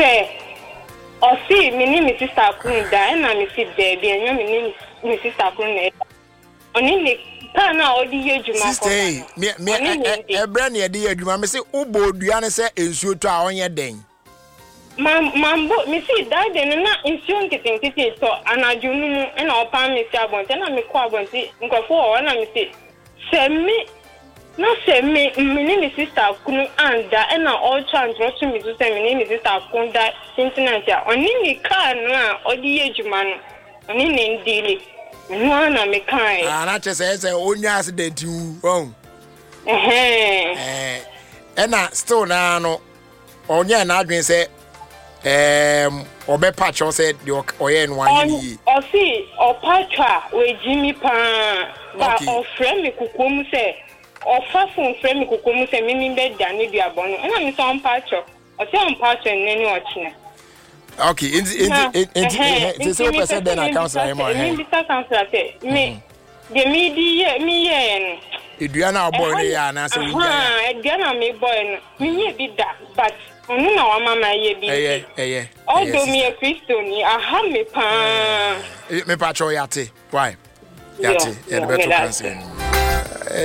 say or see me name is sister Kunda and I see baby and your name is sister Kunda. Only Pana or the Juma. Sister, me a brand new idea. You must say, Ubo, Diana say, is you to on your day. Mambo, me see that then not insurance getting so and I do and I'll pay me sabon and I'm a quabon go for and I'm say send me no send me my name is sister Kunu and I all chance to me to say my name is sister Kunda Cincinnati only me car or the age man only name daily no na me kind and I just say only accident you wrong and I still now no on your admin say obe patch on said your oyen one ye or see or patcha we Jimmy Pan but or friend me kukum say or fafun friend me kukum say me bed than maybe a bono and I'm some patcha or say on patcha and any watching. Okay, it's so percent then I counsel him on him. Mr. Councillor say me the media me Adriana boy and I say Adriana me boy me be that but no mama ye be although me a Christian I have me pan me patcho yate why yate the better